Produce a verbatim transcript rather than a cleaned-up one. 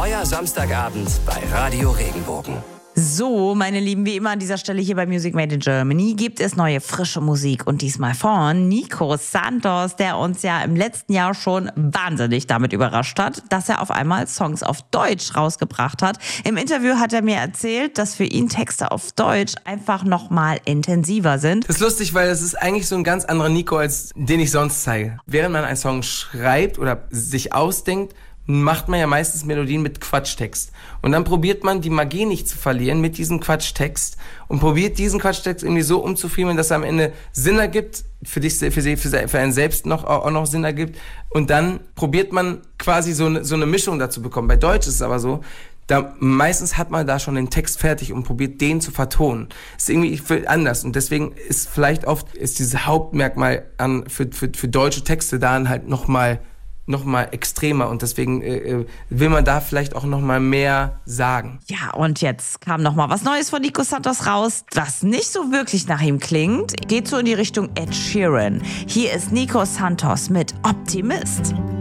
Euer Samstagabend bei Radio Regenbogen. So, meine Lieben, wie immer an dieser Stelle hier bei Music Made in Germany gibt es neue frische Musik und diesmal von Nico Santos, der uns ja im letzten Jahr schon wahnsinnig damit überrascht hat, dass er auf einmal Songs auf Deutsch rausgebracht hat. Im Interview hat er mir erzählt, dass für ihn Texte auf Deutsch einfach nochmal intensiver sind. Das ist lustig, weil es ist eigentlich so ein ganz anderer Nico, als den ich sonst zeige. Während man einen Song schreibt oder sich ausdenkt, macht man ja meistens Melodien mit Quatschtext. Und dann probiert man, die Magie nicht zu verlieren mit diesem Quatschtext und probiert diesen Quatschtext irgendwie so umzufriemeln, dass er am Ende Sinn ergibt, für dich, für, sie, für, für einen selbst noch, auch noch Sinn ergibt. Und dann probiert man quasi so eine, so eine Mischung dazu bekommen. Bei Deutsch ist es aber so, da, meistens hat man da schon den Text fertig und probiert den zu vertonen. Ist irgendwie anders und deswegen ist vielleicht oft ist dieses Hauptmerkmal an, für, für, für deutsche Texte dann halt nochmal noch mal extremer und deswegen äh, will man da vielleicht auch noch mal mehr sagen. Ja, und jetzt kam noch mal was Neues von Nico Santos raus, was nicht so wirklich nach ihm klingt. Geht so in die Richtung Ed Sheeran. Hier ist Nico Santos mit Optimist.